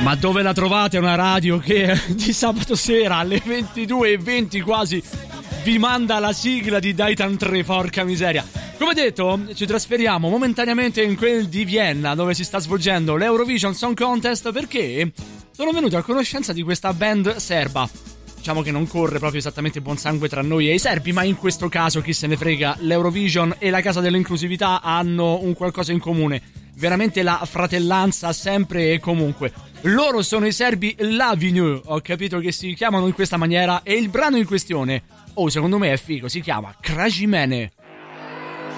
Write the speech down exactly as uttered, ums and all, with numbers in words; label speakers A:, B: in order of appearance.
A: Ma dove la trovate una radio che di sabato sera alle ventidue e venti quasi vi manda la sigla di Daitan tre, porca miseria. Come detto, ci trasferiamo momentaneamente in quel di Vienna, dove si sta svolgendo l'Eurovision Song Contest, perché sono venuto a conoscenza di questa band serba. Diciamo che non corre proprio esattamente buon sangue tra noi e i serbi, ma in questo caso chi se ne frega, l'Eurovision e la Casa dell'Inclusività hanno un qualcosa in comune. Veramente la fratellanza sempre e comunque. Loro sono i serbi L'Avenue, ho capito che si chiamano in questa maniera, e il brano in questione, oh secondo me è figo, si chiama Krajimene.